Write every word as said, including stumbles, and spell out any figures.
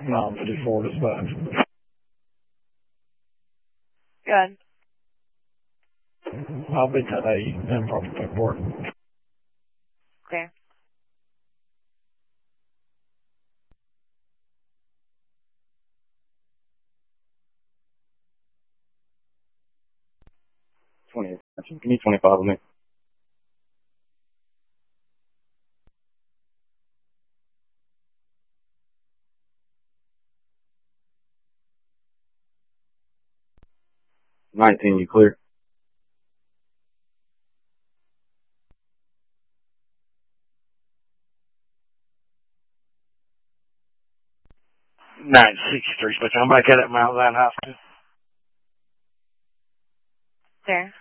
nine fifty-four dispatch. Good. I'll be today in proper paperwork. Okay. twenty. Give me twenty-five of me. nineteen, you clear? nine sixty-three, but I'm back at Mount Zion High School. There.